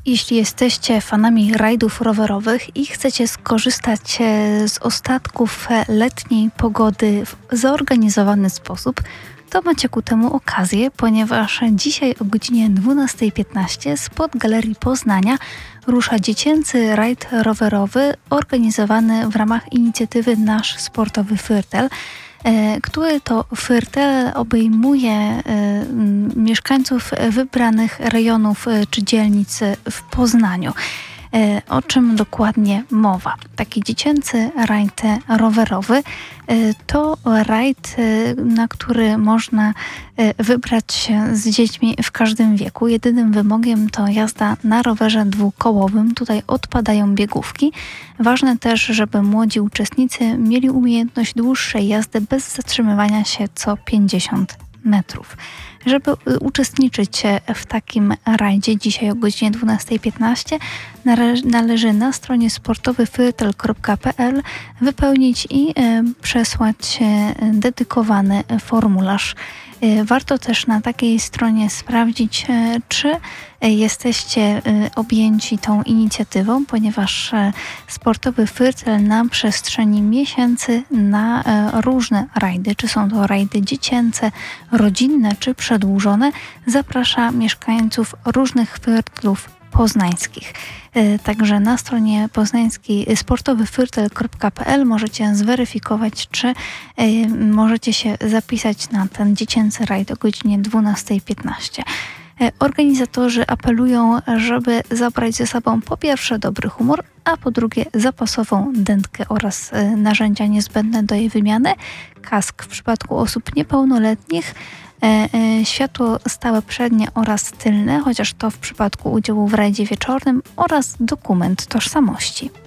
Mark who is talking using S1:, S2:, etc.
S1: Jeśli jesteście fanami rajdów rowerowych i chcecie skorzystać z ostatków letniej pogody w zorganizowany sposób, to macie ku temu okazję, ponieważ dzisiaj o godzinie 12:15 spod Galerii Poznania rusza dziecięcy rajd rowerowy organizowany w ramach inicjatywy Nasz Sportowy Firtel, który to firtel obejmuje mieszkańców wybranych rejonów czy dzielnic w Poznaniu. O czym dokładnie mowa? Taki dziecięcy rajd rowerowy to rajd, na który można wybrać się z dziećmi w każdym wieku. Jedynym wymogiem to jazda na rowerze dwukołowym. Tutaj odpadają biegówki. Ważne też, żeby młodzi uczestnicy mieli umiejętność dłuższej jazdy bez zatrzymywania się co 50 metrów. Żeby uczestniczyć w takim rajdzie dzisiaj o godzinie 12:15 należy na stronie sportowyfirtel.pl wypełnić i przesłać dedykowany formularz. Warto też na takiej stronie sprawdzić, czy jesteście objęci tą inicjatywą, ponieważ Sportowy Firtel na przestrzeni miesięcy na różne rajdy, czy są to rajdy dziecięce, rodzinne czy przedłużone, zaprasza mieszkańców różnych firtlów poznańskich. Także na stronie poznańskiej sportowyfirtel.pl możecie zweryfikować, czy możecie się zapisać na ten dziecięcy rajd o godzinie 12:15. Organizatorzy apelują, żeby zabrać ze sobą po pierwsze dobry humor, a po drugie zapasową dętkę oraz narzędzia niezbędne do jej wymiany, kask w przypadku osób niepełnoletnich, światło stałe przednie oraz tylne, chociaż to w przypadku udziału w rajdzie wieczornym, oraz dokument tożsamości.